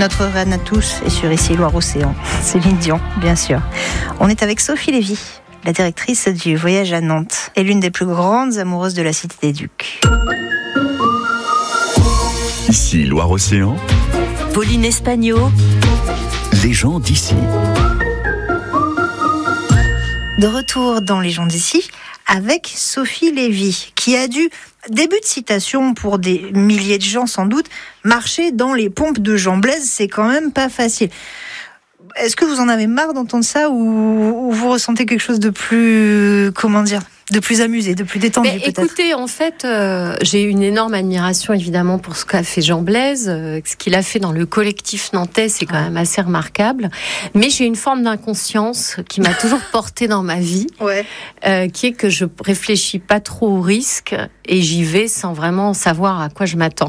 Notre reine à tous est sur ici Loire-Océan. Céline Dion, bien sûr. On est avec Sophie Lévy, la directrice du voyage à Nantes et l'une des plus grandes amoureuses de la Cité des Ducs. Ici Loire-Océan. Pauline Espagno. Les gens d'ici. De retour dans Les gens d'ici avec Sophie Lévy, qui a dû, début de citation pour des milliers de gens sans doute, marcher dans les pompes de Jean Blaise, c'est quand même pas facile. Est-ce que vous en avez marre d'entendre ça ou vous ressentez quelque chose de plus, de plus amusé, de plus détendu peut-être ? Écoutez, en fait, j'ai une énorme admiration évidemment pour ce qu'a fait Jean Blaise. Ce qu'il a fait dans le collectif nantais, c'est quand même assez remarquable. Mais j'ai une forme d'inconscience qui m'a toujours portée dans ma vie, qui est que je réfléchis pas trop aux risques et j'y vais sans vraiment savoir à quoi je m'attends.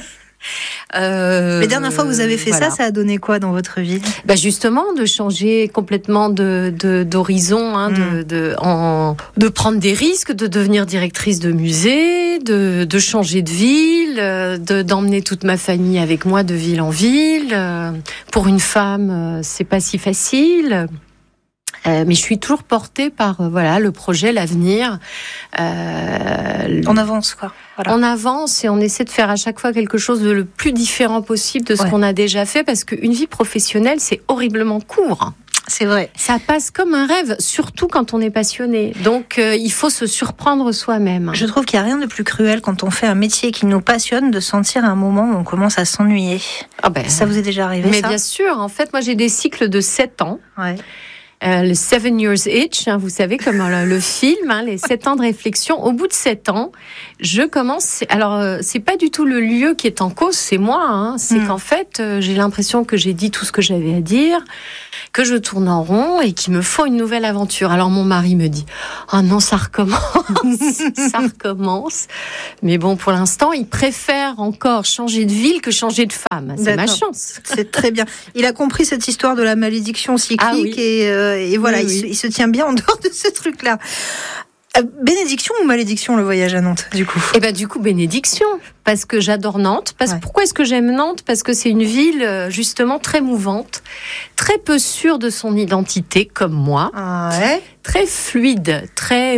Les dernières fois que vous avez fait ça a donné quoi dans votre vie ? Justement, de changer complètement d'horizon, de prendre des risques, de devenir directrice de musée, de changer de ville, d'emmener toute ma famille avec moi de ville en ville. Pour une femme, c'est pas si facile. Mais je suis toujours portée par le projet, l'avenir. On avance quoi. Voilà. On avance et on essaie de faire à chaque fois quelque chose de le plus différent possible de ce qu'on a déjà fait, parce qu'une vie professionnelle, c'est horriblement court. C'est vrai. Ça passe comme un rêve, surtout quand on est passionné. Donc, il faut se surprendre soi-même. Je trouve qu'il n'y a rien de plus cruel quand on fait un métier qui nous passionne, de sentir un moment où on commence à s'ennuyer. Ça vous est déjà arrivé, mais ça ? Bien sûr. En fait, moi, j'ai des cycles de 7 ans. Ouais. Le 7 Years Itch, vous savez, comme le film, les 7 ans de réflexion. Au bout de 7 ans, je commence... Alors, c'est pas du tout le lieu qui est en cause, c'est moi. C'est qu'en fait, j'ai l'impression que j'ai dit tout ce que j'avais à dire, que je tourne en rond et qu'il me faut une nouvelle aventure. Alors, mon mari me dit « Ah non, ça recommence, ça recommence. » Mais bon, pour l'instant, il préfère encore changer de ville que changer de femme. C'est ma chance. C'est très bien. Il a compris cette histoire de la malédiction cyclique et voilà, il se tient bien en dehors de ce truc-là. Bénédiction ou malédiction, le voyage à Nantes, du coup ? Du coup, bénédiction, parce que j'adore Nantes. Pourquoi est-ce que j'aime Nantes ? Parce que c'est une ville, justement, très mouvante, très peu sûre de son identité, comme moi. Très fluide, très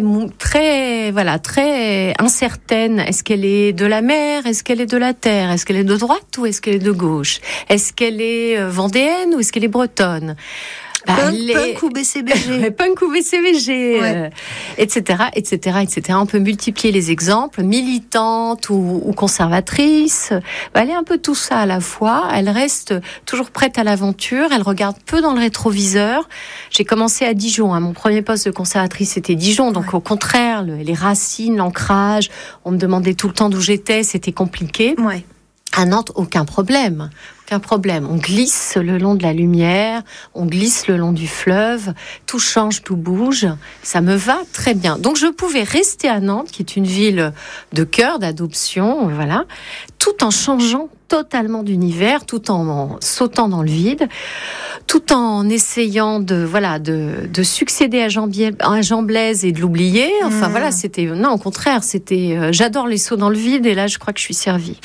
incertaine. Est-ce qu'elle est de la mer ? Est-ce qu'elle est de la terre ? Est-ce qu'elle est de droite ou est-ce qu'elle est de gauche ? Est-ce qu'elle est vendéenne ou est-ce qu'elle est bretonne ? Punk ou BCBG, punk ou BCBG, etc. On peut multiplier les exemples, militante ou conservatrice. Elle est un peu tout ça à la fois. Elle reste toujours prête à l'aventure. Elle regarde peu dans le rétroviseur. J'ai commencé à Dijon. Mon premier poste de conservatrice, c'était Dijon. Donc, au contraire, les racines, l'ancrage, on me demandait tout le temps d'où j'étais. C'était compliqué. À Nantes, aucun problème. On glisse le long de la lumière, on glisse le long du fleuve, tout change, tout bouge. Ça me va très bien. Donc je pouvais rester à Nantes, qui est une ville de cœur, d'adoption, tout en changeant totalement d'univers, tout en sautant dans le vide, tout en essayant de succéder à Jean Blaise et de l'oublier. Au contraire, j'adore les sauts dans le vide et là je crois que je suis servie.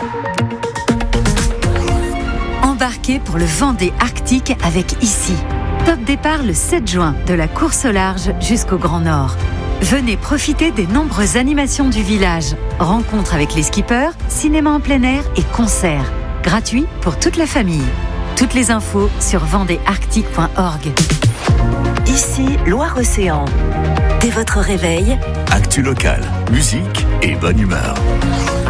Embarquez pour le Vendée Arctique avec ICI. Top départ le 7 juin de la course au large jusqu'au Grand Nord. Venez profiter des nombreuses animations du village. Rencontres avec les skippers, cinéma en plein air et concerts. Gratuit pour toute la famille. Toutes les infos sur vendéarctique.org. Ici Loire-Océan. Dès votre réveil, Actu locale, musique et bonne humeur.